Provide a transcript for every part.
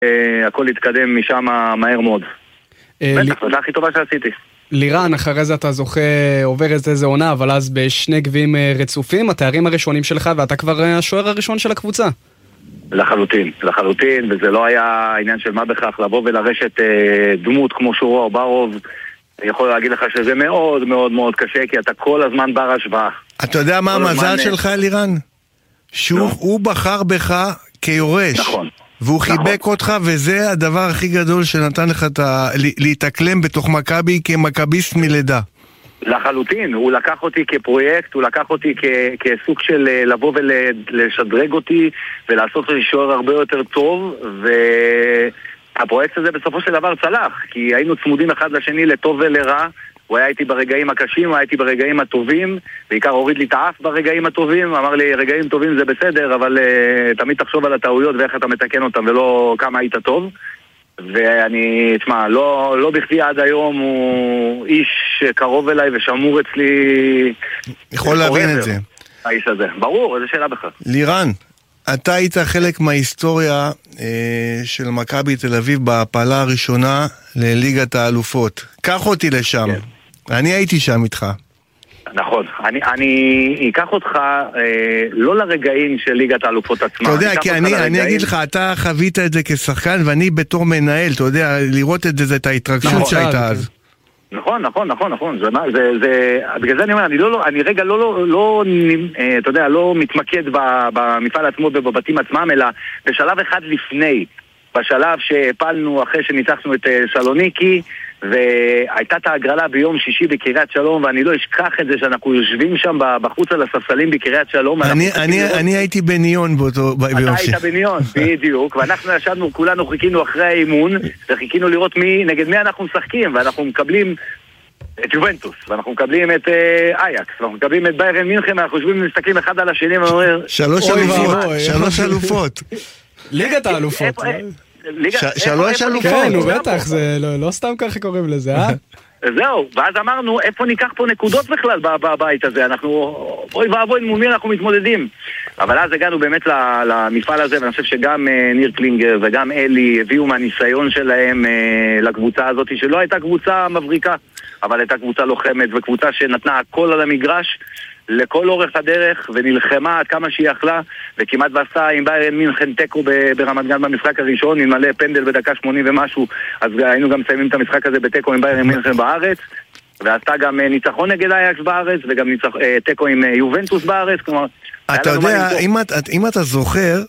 הכל התקדם משם מהר מאוד. בטח, זה הכי טובה שעשיתי. לירן, אחרי זה אתה זוכה, עובר איזה עונה, אבל אז בשני גביעים רצופים, התארים הראשונים שלך, ואתה כבר השוער הראשון של הקבוצה. לחלוטין, וזה לא היה עניין של מה בכך, לבוא ולרשת דמות כמו שורו ברוב. אני יכול להגיד לך שזה מאוד מאוד מאוד קשה, כי אתה כל הזמן בר השוואה. אתה יודע מה המזל שלך, לירן? שוב, הוא בחר בך כיורש. נכון. והוא חיבק אותך, וזה הדבר הכי גדול שנתן לך להתאקלם בתוך מכבי כמכביסט מלידה. לחלוטין, הוא לקח אותי כפרויקט, הוא לקח אותי כסוג של לבוא ולשדרג אותי ולעשות אותי שוער הרבה יותר טוב, והפרויקט הזה בסופו של דבר צלח, כי היינו צמודים אחד לשני לטוב ולרע. הוא היה איתי ברגעים הקשים, הוא היה איתי ברגעים הטובים, בעיקר הוריד לי את האף ברגעים הטובים, אמר לי רגעים טובים זה בסדר, אבל תמיד תחשוב על הטעויות ואיך אתה מתקן אותם ולא כמה היית טוב. ואני, תשמע, לא בכדי עד היום הוא איש קרוב אליי ושמור אצלי. יכול להבין את זה. האיש הזה, ברור, איזה שאלה בכלל. לירן, אתה היית חלק מההיסטוריה של מכבי תל אביב בהפלה הראשונה לליגת האלופות. קח אותי לשם. כן. אני הייתי שם איתך. נכון, אני אקח אותך לא לרגעים של ליגת האלופות עצמה. אתה יודע, כי אני אגיד לך, אתה חווית את זה כשחקן ואני בתור מנהל, אתה יודע, לראות את זה, את ההתרגשות שהייתה אז. נכון. בגלל זה אני אומר, אני רגע אתה יודע, לא מתמקד במפעל עצמו ובבתים עצמם, אלא בשלב אחד לפני, בשלב שהפלנו אחרי שניצחנו את סלוניקי, והייתה את ההגרלה ביום שישי בקריית שלום, ואני לא אשכח את זה שאנחנו יושבים שם בחוץ על הספסלים בקריית שלום. אני הייתי בניון ביום שישי. אתה היית בניון, בדיוק, ואנחנו ישבנו, כולנו חיכינו אחרי האימון, וחיכינו לראות נגד מי אנחנו משחקים, ואנחנו מקבלים את יובנטוס, ואנחנו מקבלים את אייקס, ואנחנו מקבלים את ביירן מינכן, ואנחנו יושבים ומסתכלים אחד על השני, ואומר... שלוש אלופות. ליגת האלופות. שלוש אלופות. כן, בטח, זה לא סתם ככה קוראים לזה, זהו, ואז אמרנו, איפה ניקח פה נקודות בכלל בבית הזה? אנחנו, אוי ואבוי, מול מי אנחנו מתמודדים. אבל אז הגענו באמת למפעל הזה, ואני חושב שגם ניר קלינגר וגם אלי הביאו מהניסיון שלהם לקבוצה הזאת, שלא הייתה קבוצה מבריקה, אבל הייתה קבוצה לוחמת, וקבוצה שנתנה הכל על המגרש, לכל אורך הדרך, ונלחמה עד כמה שהיא יכלה, וכמעט ועשה עם ביירן מינכן תיקו ברמת גן במשחק הראשון, עם מלא פנדל בדקה 80 ומשהו, אז היינו גם מסיימים את המשחק הזה בתיקו עם ביירן מינכן בארץ, ועשתה גם ניצחון נגד אייקס בארץ, וגם תיקו עם יובנטוס בארץ, כלומר... אתה יודע, אם אתה זוכר,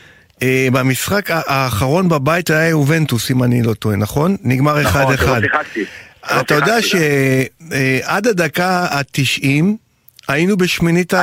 במשחק האחרון בבית היה יובנטוס, אם אני לא טועה, נכון? נגמר 1-1. אתה יודע שעד הדקה ה-90, היינו בשמינית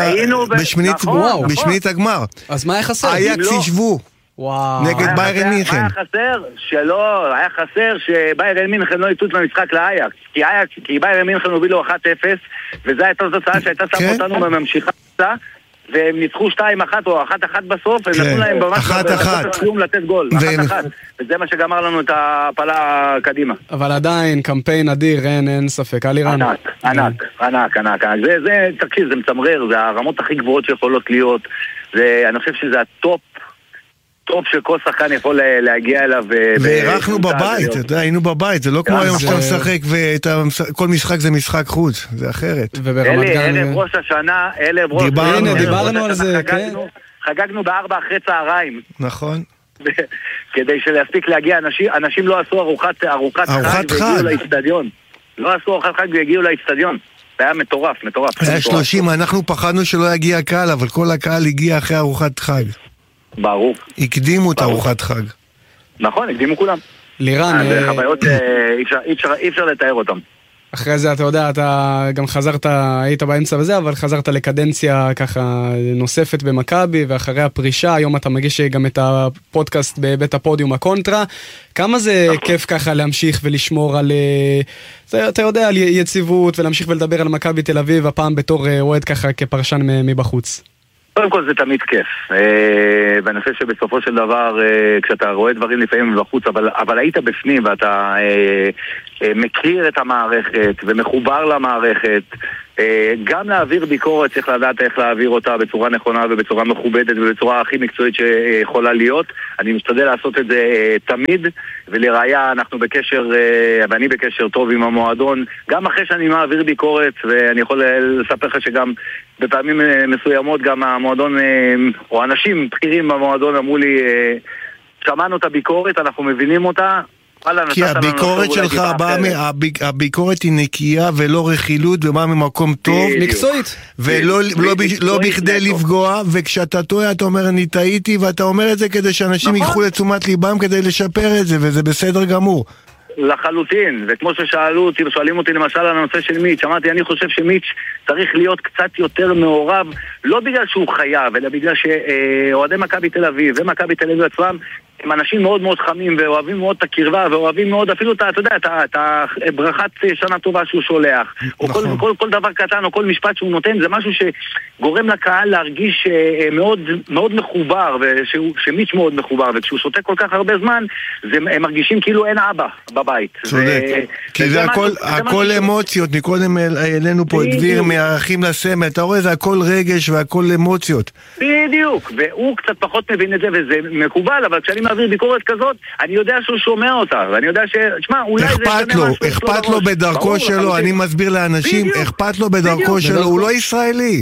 הגמר. אז מה היה חסר? אייקס ישבו נגד ביירן מינכן. היה חסר שביירן מינכן לא יטוץ במשחק לאייקס, כי ביירן מינכן הובילו 1-0, וזו הייתה תוצאה שהייתה שמה אותנו בממשיכה, והם ניצחו 2-1 או 1-1 בסוף, הם נתנו להם ממש לתת גול, 1-1, וזה מה שגמר לנו את ההפלה קדימה. אבל עדיין קמפיין אדיר, אין ספק, אלירן. ענק. זה, תקשיב, זה מצמרר, זה הרמות הכי גבוהות שיכולות להיות, אני חושב שזה הטופ שכל שחקן יכול להגיע אליו. והערכנו בבית, אתה יודע, היינו בבית, זה לא כמו היום שאתה משחק וכל משחק זה משחק חוץ, זה אחרת. ערב ראש השנה, דיברנו על זה, כן. חגגנו ב4 אחרי צהריים. נכון. כדי שלהספיק להגיע, אנשים לא עשו ארוחת חג והגיעו לאצטדיון. לא עשו ארוחת חג והגיעו לאצטדיון. זה היה מטורף. היה 30, אנחנו פחדנו שלא יגיע קהל, אבל כל הקהל הגיע אחרי ארוחת חג. ברור. הקדימו את ארוחת חג. נכון, הקדימו כולם. לירן, זה חוויות אי אפשר לתאר אותם. אחרי זה אתה יודע, אתה גם חזרת, היית באמצע וזה, אבל חזרת לקדנציה ככה נוספת במכבי, ואחרי הפרישה, היום אתה מגיש גם את הפודקאסט בבית הפודיום הקונטרה. כמה זה כיף ככה להמשיך ולשמור על, אתה יודע, על יציבות, ולהמשיך ולדבר על מכבי תל אביב, הפעם בתור אוהד ככה כפרשן מבחוץ? קודם כל זה תמיד כיף, ואני חושב שבסופו של דבר, כשאתה רואה דברים לפעמים מבחוץ, אבל היית בפנים ואתה מכיר את המערכת ומחובר למערכת, גם להעביר ביקורת צריך לדעת איך להעביר אותה בצורה נכונה ובצורה מכובדת ובצורה הכי מקצועית שיכולה להיות. אני משתדל לעשות את זה תמיד, ולראיה אנחנו בקשר, ואני בקשר טוב עם המועדון, גם אחרי שאני מעביר ביקורת, ואני יכול לספר לך שגם בפעמים מסוימות גם המועדון, או אנשים בכירים במועדון אמרו לי, שמענו את הביקורת, אנחנו מבינים אותה, כי הביקורת שלך הביקורת היא נקייה ולא רכילות ובאה ממקום טוב מקצועית ולא בכדי לפגוע, וכשאתה טועה אתה אומר אני טעיתי, ואתה אומר את זה כדי שאנשים ייקחו לתשומת ליבם כדי לשפר את זה, וזה בסדר גמור לחלוטין. וכמו שואלים אותי למשל על הנושא של מיץ', אמרתי אני חושב שמיץ' צריך להיות קצת יותר מעורב, לא בגלל שהוא חייב, אלא בגלל שאוהדי מכבי תל אביב ומכבי תל אביב עצמם הם אנשים מאוד מאוד חמים ואוהבים מאוד את הקרבה ואוהבים מאוד אפילו אתה יודע, את הברכת שנה טובה שהוא שולח, או כל דבר קטן או כל משפט שהוא נותן, זה משהו שגורם לקהל להרגיש מאוד מאוד מחובר, ושמיץ' מאוד מחובר, וכשהוא שותה כל כך הרבה זמן הם מרגישים כאילו אין אבא בבית. צודק, כי זה הכל אמוציות. מקודם העלינו פה את דביר מהערכים לסמל, אתה רואה זה הכל רגש והכל אמוציות. בדיוק, והוא קצת פחות מבין את זה וזה מקובל, אבל כשאני מעביר ביקורת כזאת, אני יודע שהוא שומע אותה, ואני יודע שמה, אולי אכפת לו בדרכו שלו, אני מסביר לאנשים, אכפת לו בדרכו שלו, הוא לא ישראלי.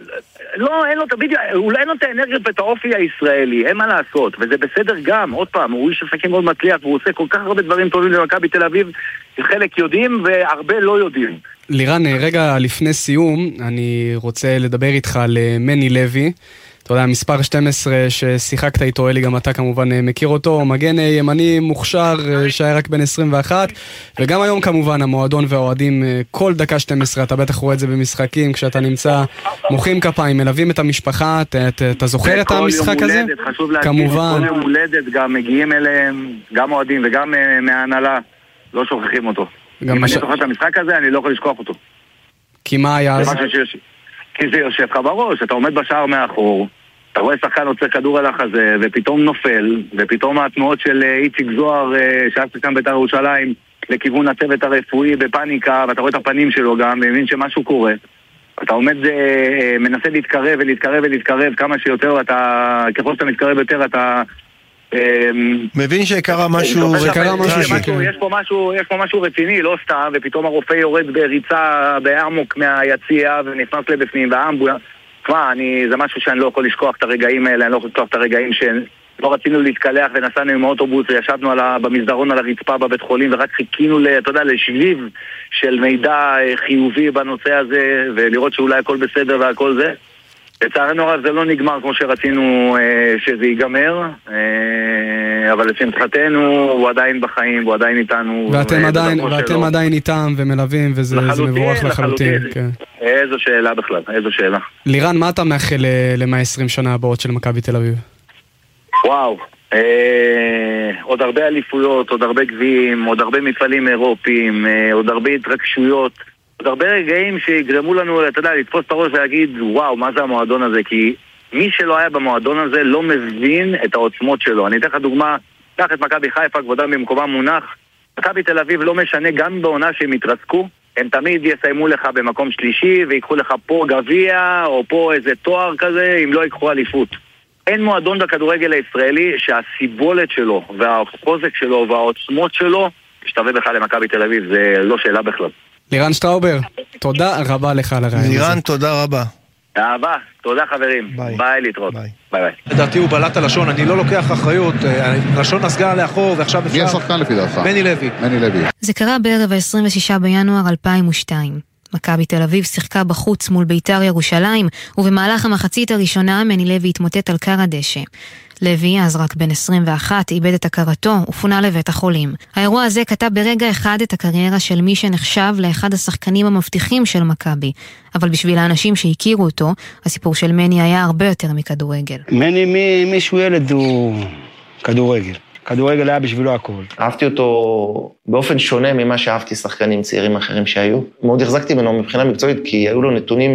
לא, אולי אין לו את האנרגיות ואת האופי הישראלי, אין מה לעשות, וזה בסדר גם, עוד פעם, הוא איש עסקים מאוד מצליח, והוא עושה כל כך הרבה דברים טובים למכבי תל אביב, חלק יודעים והרבה לא יודעים. לירן, רגע לפני סיום, אני רוצה לדבר איתך על מני לוי, אתה יודע, מספר 12 ששיחקת איתו, אלי, גם אתה כמובן מכיר אותו, מגן ימני מוכשר שהיה רק בן 21, וגם היום כמובן המועדון והאוהדים כל דקה 12, אתה בטח רואה את זה במשחקים, כשאתה נמצא מוחאים כפיים, מלווים את המשפחה, אתה זוכר את המשחק הזה? חשוב להגיד, כל יום הולדת גם מגיעים אליהם, גם אוהדים וגם מההנהלה, לא שוכחים אותו. אם אני זוכר את המשחק הזה, אני לא יכול לשכוח אותו. כי מה היה אז? כי זה יושב לך בראש, אתה עומד בשער מאחור, אתה רואה שחקן עוצר כדור על החזה, ופתאום נופל, ופתאום התנועות של איציק זוהר, שהיה שחקן בית"ר ירושלים, לכיוון הצוות הרפואי בפאניקה, ואתה רואה את הפנים שלו גם, ומבין שמשהו קורה. אתה עומד, מנסה להתקרב ולהתקרב כמה שיותר, ככל שאתה מתקרב יותר, אתה מבין שקרה משהו, יש פה משהו רציני, לא סתם, ופתאום הרופא יורד בריצה באמוק מהיציאה ונכנס לבפנים, והאמבולנס, זה משהו שאני לא יכול לשכוח את הרגעים האלה, אני לא יכול לשכוח את הרגעים שלא רצינו להתקלח ונסענו עם האוטובוס וישבנו במסדרון על הרצפה בבית חולים ורק חיכינו לשביב של מידע חיובי בנושא הזה ולראות שאולי הכל בסדר והכל זה. לצערנו הרב זה לא נגמר כמו שרצינו שזה ייגמר, אבל לשמחתנו הוא עדיין בחיים, הוא עדיין איתנו. ואתם עדיין איתם ומלווים, וזה מבורך לחלוטין. איזו שאלה בכלל, איזו שאלה. לירן, מה אתה מאחל ל-120 שנה הבאות של מכבי תל אביב? וואו, עוד הרבה אליפויות, עוד הרבה גביעים, עוד הרבה מפעלים אירופיים, עוד הרבה התרגשויות, עוד הרבה רגעים שיגרמו לנו, אתה יודע, לתפוס את הראש ולהגיד, וואו, מה זה המועדון הזה? כי מי שלא היה במועדון הזה לא מבין את העוצמות שלו. אני אתן לך דוגמה, קח את מכבי חיפה, כבודם במקומה מונח. מכבי תל אביב לא משנה, גם בעונה שהם יתרסקו, הם תמיד יסיימו לך במקום שלישי, ויקחו לך פה גביע, או פה איזה תואר כזה, אם לא ייקחו אליפות. אין מועדון בכדורגל הישראלי שהסיבולת שלו, והחוזק שלו, והעוצמות שלו, משתווה בכלל למכבי תל אביב, זה לא שאלה בכלל. לירן שטראובר, תודה רבה לך על הרעיון הזה. לירן, תודה רבה. אהבה, תודה חברים. ביי להתראות. ביי. לדעתי הוא בלט הלשון, אני לא לוקח אחריות, לשון נסגר לאחור ועכשיו אפשר... מי השחקן לפי דעתך? מני לוי. זה קרה בערב ה-26 בינואר 2002. מכבי תל אביב שיחקה בחוץ מול בית"ר ירושלים, ובמהלך המחצית הראשונה מני לוי התמוטט על קר הדשא. לוי, אז רק בן 21, איבד את הכרתו ופונה לבית החולים. האירוע הזה כתב ברגע אחד את הקריירה של מי שנחשב לאחד השחקנים המבטיחים של מכבי. אבל בשביל האנשים שהכירו אותו, הסיפור של מני היה הרבה יותר מכדורגל. מני מישהו ילד הוא כדורגל. כדורגל היה בשבילו הכל. אהבתי אותו באופן שונה ממה שאהבתי שחקנים צעירים אחרים שהיו. מאוד החזקתי ממנו מבחינה מקצועית, כי היו לו נתונים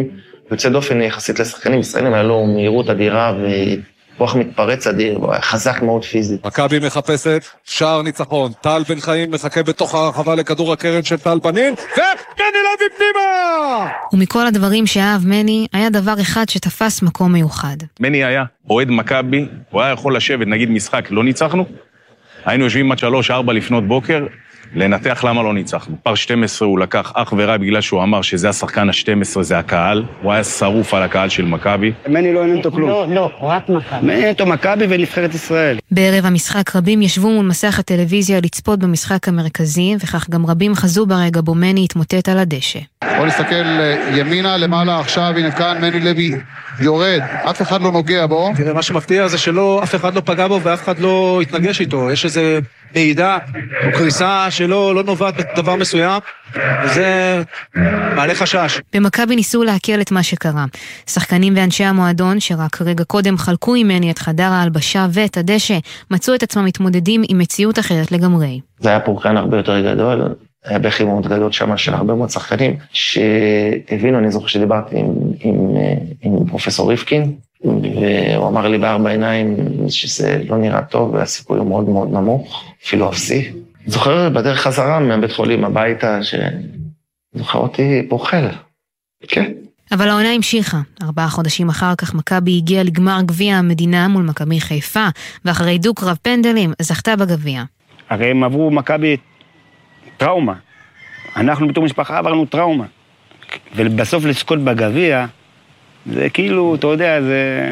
יוצא דופן יחסית לשחקנים ישראלים, היה לו מהירות אדירה וכוח מתפרץ אדיר, הוא היה חזק מאוד פיזית. מכבי מחפשת, שער ניצחון, טל בן חיים מחכה בתוך הרחבה לכדור הקרן של טל פנין, ומני לוי פנימה! ומכל הדברים שאהב מני, היה דבר אחד שתפס מקום מיוחד. מני היה אוהד מכבי, הוא היה יכול לשבת, נגיד משחק, לא ניצחנו, היינו יושבים עד 3-4 לפנות בוקר, לנתח למה לא ניצחנו. פר 12 הוא לקח אך ורק בגלל שהוא אמר שזה השחקן ה-12, זה הקהל. הוא היה שרוף על הקהל של מכבי. מני לא עניין אותו כלום. לא, רק מכבי. מעניין אותו מכבי ונבחרת ישראל. בערב המשחק רבים ישבו מול מסך הטלוויזיה לצפות במשחק המרכזי, וכך גם רבים חזו ברגע בו מני התמוטט על הדשא. בוא נסתכל ימינה למעלה עכשיו, הנה כאן מני לוי יורד, אף אחד לא נוגע בו. תראה, מה שמפתיע זה שלא, אף אחד לא פגע בו ואף אחד לא התנגש איתו. יש איזה בעידה או קריסה שלא נובעת בדבר מסוים, וזה מעלה חשש. במכבי ניסו להקל את מה שקרה. שחקנים ואנשי המועדון, שרק רגע קודם חלקו ממני את חדר ההלבשה ואת הדשא, מצאו את עצמם מתמודדים עם מציאות אחרת לגמרי. זה היה פורקן הרבה יותר גדול, היה בכי מאוד גדול שם של הרבה מאוד שחקנים, שהבינו, אני זוכר שדיברתי עם פרופסור ריפקין, והוא אמר לי בארבע עיניים שזה לא נראה טוב, והסיכוי הוא מאוד מאוד נמוך, אפילו אפסי. זוכר בדרך חזרה מהבית חולים הביתה, שזוכר אותי פוחל. כן. אבל העונה המשיכה. 4 חודשים אחר כך מכבי הגיעה לגמר גביע המדינה מול מכבי חיפה, ואחרי דו-קרב פנדלים זכתה בגביע. הרי הם עברו מכבי טראומה. אנחנו בתור משפחה עברנו טראומה. ובסוף לזכות בגביע, זה כאילו, אתה יודע, זה...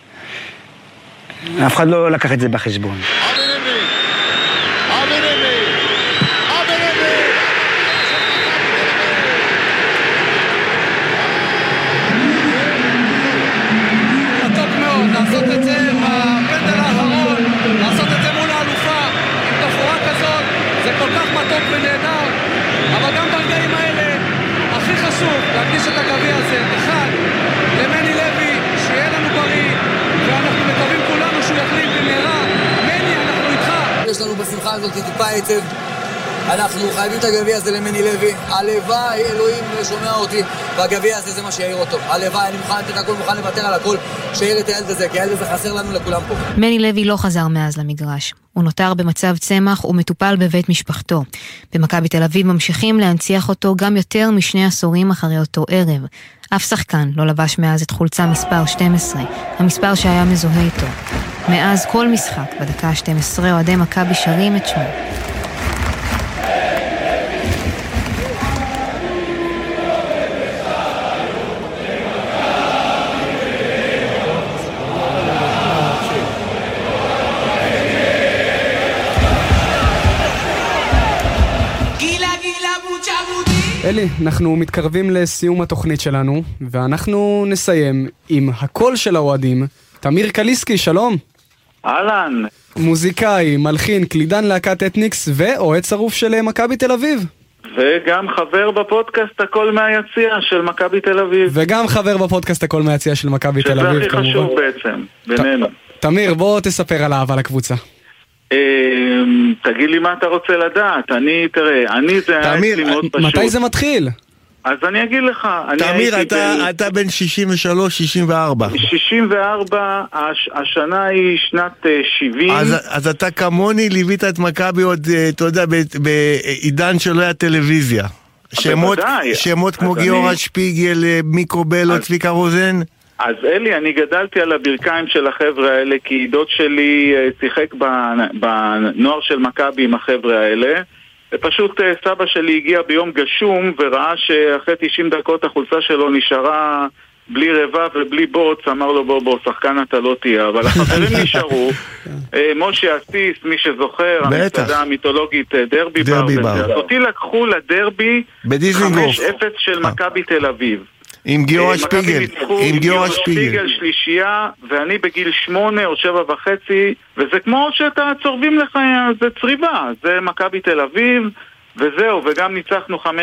אף אחד לא לקח את זה בחשבון. טוב מאוד, לעשות את זה בפנדל האחרון, לעשות את זה מול האלופה, עם תפורה כזאת, זה כל כך מתוק ונהדר, אבל גם ברגעים האלה, הכי חשוב להקדיש את הגביע הזה, אחד, למני לוי, שיהיה לנו בריא, ואנחנו מקווים כולנו שהוא יחליט במהרה. מני, אנחנו איתך. יש לנו בשמחה הזאת טיפה עצב. אנחנו חייבים את הגביע הזה למני לוי. הלוואי, אלוהים שומע אותי, והגביע הזה זה מה שיעיר אותו. הלוואי, אני מוכן לתת הכל, מוכן לוותר על הכל, שיעיר את הילד הזה, כי הילד הזה חסר לנו לכולם פה. מני לוי לא חזר מאז למגרש. הוא נותר במצב צמח ומטופל בבית משפחתו. במכבי תל אביב ממשיכים להנציח אותו גם יותר מ2 עשורים אחרי אותו ערב. אף שחקן לא לבש מאז את חולצה מספר 12, המספר שהיה מזוהה איתו. מאז כל משחק, בדקה ה-12, אוהדי מכבי שרים את שמו. אלי, אנחנו מתקרבים לסיום התוכנית שלנו, ואנחנו נסיים עם הקול של האוהדים. תמיר קליסקי, שלום. אהלן. מוזיקאי, מלחין, קלידן להקת אתניקס, ואוהד שרוף של מכבי תל אביב. וגם חבר בפודקאסט הכל מהיציע של מכבי תל אביב. וגם חבר בפודקאסט הכל מהיציע של מכבי תל אביב, שזה הכי חשוב בעצם, בינינו. תמיר, בוא תספר על אהבה לקבוצה. תגיד לי מה אתה רוצה לדעת. אני זה היה אצלי מאוד פשוט. מתי זה מתחיל? אז אני אגיד לך. תמיר, אתה בין 63, 64. 64, השנה היא שנת 70. אז אתה כמוני ליווית את מכבי עוד, אתה יודע, בעידן שלא היה טלוויזיה. שמות כמו גיורא שפיגל, מיקרו בלו, צביקה רוזן. אז אלי, אני גדלתי על הברכיים של החבר'ה האלה, כי דוד שלי שיחק בנוער של מכבי עם החבר'ה האלה, ופשוט סבא שלי הגיע ביום גשום וראה שאחרי 90 דקות החולצה שלו נשארה בלי רבע ובלי בוץ. אמר לו בוא, שחקן אתה לא תהיה. אבל החברים נשארו, משה אסיס, מי שזוכר, המסעדה המיתולוגית דרבי בר, אותי לקחו לדרבי 5-0 של מכבי תל אביב עם גיורא שפיגל, עם גיורא שפיגל שלישייה, ואני בגיל 8 או 7.5, וזה כמו שאתה צורבים לך, זה צריבה, זה מכבי תל אביב, וזהו, וגם ניצחנו 5-0,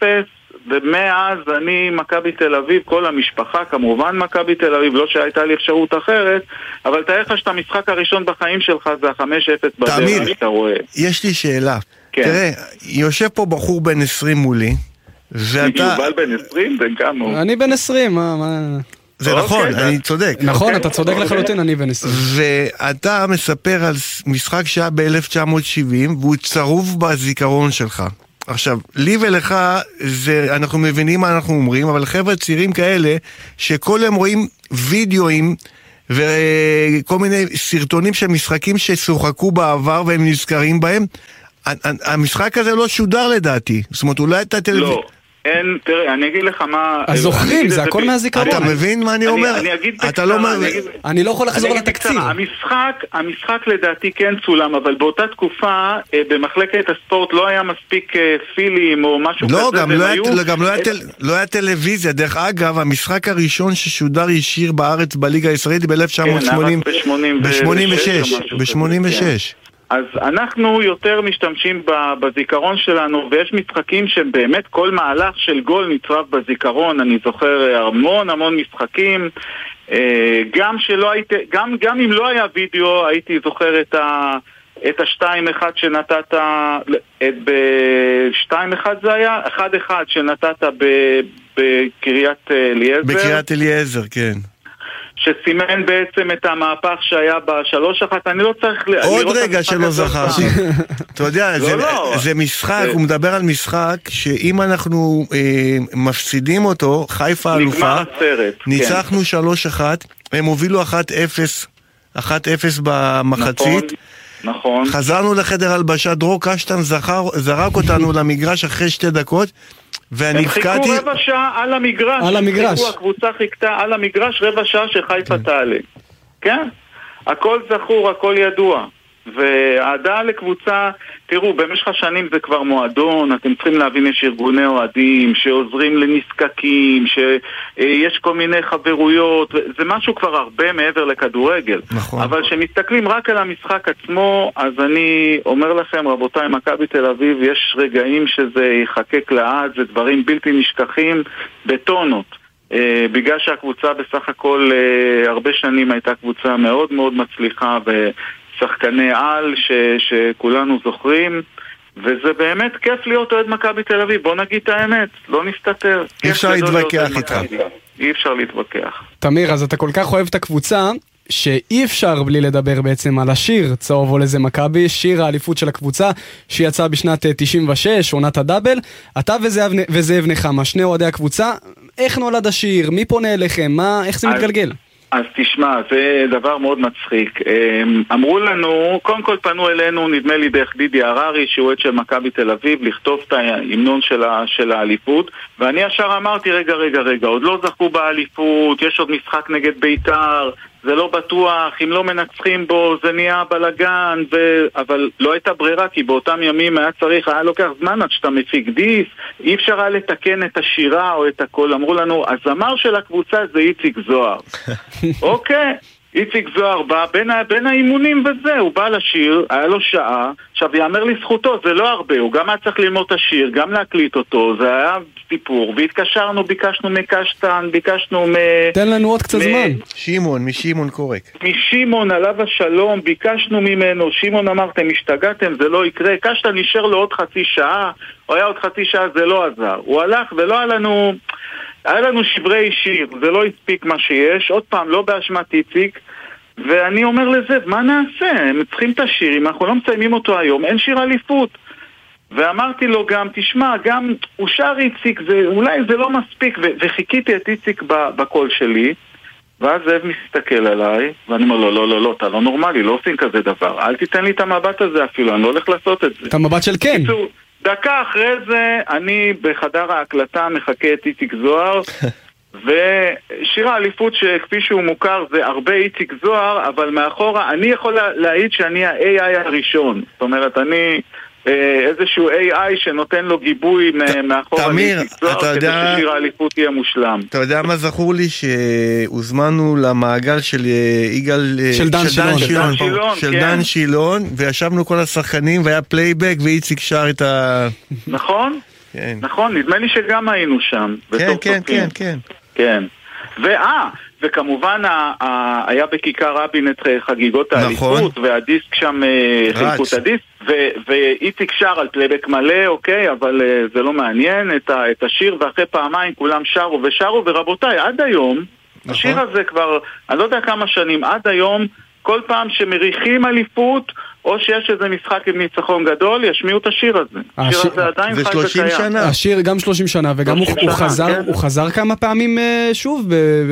ומאז אני מכבי תל אביב, כל המשפחה כמובן מכבי תל אביב, לא שהייתה לי אפשרות אחרת, אבל תאר לך שאתה המשחק הראשון בחיים שלך זה ה-5-0 בדרך, אתה רואה. יש לי שאלה, כן. תראה, יושב פה בחור בן 20 מולי, יובל בן 20? בן כמה? אני בן 20, מה... זה נכון, אני צודק. נכון, אתה צודק לחלוטין, אני בן 20. ואתה מספר על משחק שהיה ב-1970, והוא צרוב בזיכרון שלך. עכשיו, לי ולך, אנחנו מבינים מה אנחנו אומרים, אבל חבר'ה צעירים כאלה, שכל הם רואים וידאוים, וכל מיני סרטונים של משחקים ששוחקו בעבר, והם נזכרים בהם, המשחק הזה לא שודר לדעתי. זאת אומרת, אולי אתה טלוויזיה... אין, תראה, אני אגיד לך מה... אז זוכרים, זה הכל מהזיכרון. אתה מבין מה אני אומר? אתה לא מבין. אני לא יכול לחזור לתקציר. המשחק לדעתי כן צולם, אבל באותה תקופה במחלקת הספורט לא היה מספיק פילים או משהו כזה. לא, גם לא היה טלוויזיה. דרך אגב, המשחק הראשון ששודר ישיר בארץ בליגה הישראלית ב-86. אז אנחנו יותר משתמשים בזיכרון שלנו, ויש משחקים שבאמת כל מהלך של גול נצרב בזיכרון. אני זוכר המון משחקים, גם אם לא היה וידאו, הייתי זוכר את ה-2-1 שנתת, ב-2-1 זה היה? 1-1 שנתת בקריית אליעזר. בקריית אליעזר, כן. שסימן בעצם את המהפך שהיה ב-3-1, אני לא צריך... עוד רגע שלא זכרתי. אתה יודע, זה משחק, הוא מדבר על משחק, שאם אנחנו מפסידים אותו, חיפה אלופה, ניצחנו 3-1, הם הובילו 1-0 במחצית, נכון. חזרנו לחדר הלבשה, דרור קשטן זרק אותנו למגרש אחרי 2 דקות, הם חיכו רבע שעה על המגרש. הקבוצה חיכתה על המגרש רבע שעה שחיפה תעלה. כן? הכל זכור, הכל ידוע. והעדה לקבוצה, תראו, במשך השנים זה כבר מועדון, אתם צריכים להבין, יש ארגוני אוהדים שעוזרים לנזקקים, שיש כל מיני חברויות, זה משהו כבר הרבה מעבר לכדורגל. נכון. אבל שמסתכלים רק על המשחק עצמו, אז אני אומר לכם, רבותיי, מכבי תל אביב, יש רגעים שזה יחקק לעד, זה דברים בלתי נשכחים בטונות. בגלל שהקבוצה בסך הכל הרבה שנים הייתה קבוצה מאוד מאוד מצליחה שחקני על שכולנו זוכרים, וזה באמת כיף להיות אוהד מכבי תל אביב. בוא נגיד את האמת, לא נסתתר. אי אפשר להתווכח איתך. אי אפשר להתווכח. תמיר, אז אתה כל כך אוהב את הקבוצה שאי אפשר בלי לדבר בעצם על השיר צהוב עולה זה מכבי, שיר האליפות של הקבוצה שיצא בשנת 96, עונת הדאבל. אתה וזאב נחמה, שני אוהדי הקבוצה, איך נולד השיר? מי פונה אליכם? איך זה מתגלגל? אז תשמע, זה דבר מאוד מצחיק. אמרו לנו, קודם כל פנו אלינו, נדמה לי דרך דידי הררי, שהוא עד של מכבי תל אביב, לכתוב את ההמנון של האליפות, ואני ישר אמרתי, רגע, עוד לא זכו באליפות, יש עוד משחק נגד ביתר, זה לא בטוח, אם לא מנצחים בו זה נהיה בלגן, אבל לא הייתה ברירה, כי באותם ימים היה לוקח זמן עד שאתה מפיק דיס, אי אפשר היה לתקן את השירה או את הכל. אמרו לנו, הזמר של הקבוצה זה איציק זוהר. אוקיי, איציק זוהר בא בין האימונים וזה, הוא בא לשיר, היה לו שעה. עכשיו יאמר לזכותו, זה לא הרבה, הוא גם היה צריך ללמוד את השיר, גם להקליט אותו, זה היה סיפור, והתקשרנו, ביקשנו מקשטן, ביקשנו תן לנו עוד קצת זמן. משמעון קורק. משמעון עליו השלום, ביקשנו ממנו, שמעון אמרתם, השתגעתם, זה לא יקרה, קשטן נשאר לו עוד חצי שעה, הוא היה עוד חצי שעה, זה לא עזר. הוא הלך ולא היה לנו שברי שיר, זה לא הספיק מה שיש, עוד פעם, לא באשמת איציק, ואני אומר לזה, מה נעשה? הם צריכים את השיר, אם אנחנו לא מסיימים אותו היום, אין שיר אליפות. ואמרתי לו גם, תשמע, גם הוא שר איציק, אולי זה לא מספיק, וחיכיתי את איציק בקול שלי, ואז זאב מסתכל עליי, ואני אומר לו, לא, אתה לא נורמלי, לא עושים כזה דבר, אל תיתן לי את המבט הזה אפילו, אני לא הולך לעשות את זה. את המבט של כן. דקה אחרי זה, אני בחדר ההקלטה מחכה את איציק זוהר, ושיר האליפות שכפי שהוא מוכר זה הרבה איציק זוהר, אבל מאחורה אני יכול להעיד שאני ה-AI הראשון. זאת אומרת, אני איזשהו AI שנותן לו גיבוי מאחורה לאיציק זוהר, כדי ששיר האליפות יהיה מושלם. אתה יודע מה זכור לי? שהוזמנו למעגל של דן שילון, וישבנו כל השחקנים והיה פלייבק ואיציק שר את ה... נכון, נדמה לי שגם היינו שם. כן. כן. וכמובן היה בכיכר רבין את חגיגות האליפות, והדיסק שם חילקו את הדיסק, ואיציק שר על פלייבק מלא, אוקיי, אבל זה לא מעניין, את השיר, ואחרי פעמיים כולם שרו, ורבותיי, עד היום, השיר הזה כבר, אני לא יודע כמה שנים, עד היום, כל פעם שמריחים אליפות, או שיש איזה משחק עם ניצחון גדול, ישמיעו את השיר הזה. השיר הזה עדיין חי וקיים. השיר גם 30 שנה, וגם הוא חזר כמה פעמים שוב,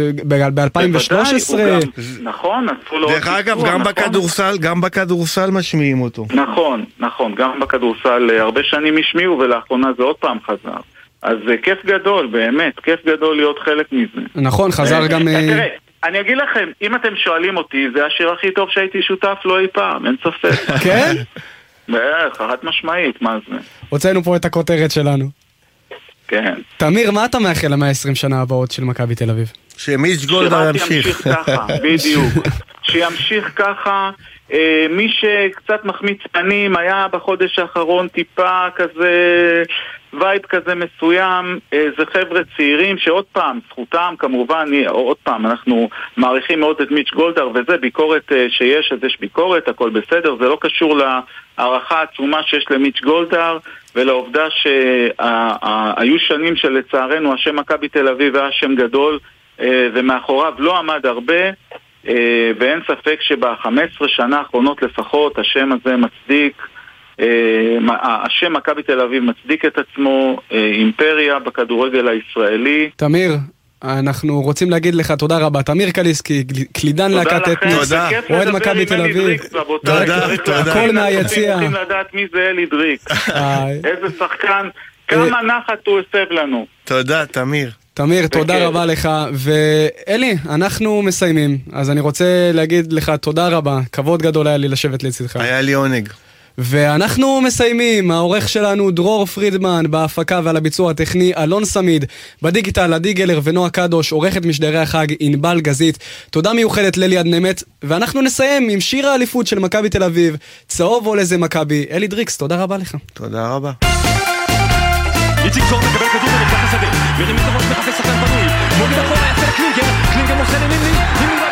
ב-2013. נכון. דרך אגב, גם בכדורסל משמיעים אותו. נכון, גם בכדורסל הרבה שנים השמיעו, ולאחרונה זה עוד פעם חזר. אז זה כיף גדול, באמת, כיף גדול להיות חלק מזה. נכון, חזר גם... תראה, אני אגיד לכם, אם אתם שואלים אותי, זה השיר הכי טוב שהייתי שותף לו אי פעם, אין ספק. כן? חד משמעית, מה זה? הוצאנו פה את הכותרת שלנו. כן. תמיר, מה אתה מאחל ל-120 שנה הבאות של מכבי תל אביב? שמיץ' גולדהר ימשיך ככה, בדיוק. שימשיך ככה. מי שקצת מחמיץ פנים היה בחודש האחרון טיפה כזה וייב כזה מסוים, זה חבר'ה צעירים שעוד פעם, זכותם כמובן, עוד פעם, אנחנו מעריכים מאוד את מיץ' גולדהר, וזה ביקורת שיש, אז יש ביקורת, הכל בסדר, זה לא קשור להערכה עצומה שיש למיץ' גולדהר, ולעובדה שהיו שנים שלצערנו השם מכבי תל אביב היה שם גדול, ומאחוריו לא עמד הרבה, ואין ספק שב-15 שנה האחרונות לפחות השם הזה מצדיק, השם מכבי תל אביב מצדיק את עצמו, אימפריה בכדורגל הישראלי. תמיר, אנחנו רוצים להגיד לך תודה רבה. תמיר קליסקי, קלידן להקת אתניקס, אוהד מכבי תל אביב. תודה. הכל מהיציע. צריכים לדעת מי זה אלי דריק. איזה שחקן, כמה נחת הוא הסב לנו. תודה, תמיר. תמיר, תודה רבה לך, ואלי, אנחנו מסיימים, אז אני רוצה להגיד לך תודה רבה, כבוד גדול היה לי לשבת לצדך. היה לי עונג. ואנחנו מסיימים, העורך שלנו דרור פרידמן, בהפקה ועל הביצוע הטכני אלון סמיד, בדיגיטל עדי גלר ונועה קדוש, עורכת משדרי החג ענבל גזית. תודה מיוחדת לליעד נמת, ואנחנו נסיים עם שיר האליפות של מכבי תל אביב, צהוב עולה זה מכבי. אלי דריקס, תודה רבה לך. תודה רבה. איציק צור מקבל כדור במרכז השדה, מרים את הראש מחפש שחקן פנוי, מוריד אחורה יפה לקלינגר, קלינגר מוסר לנימני,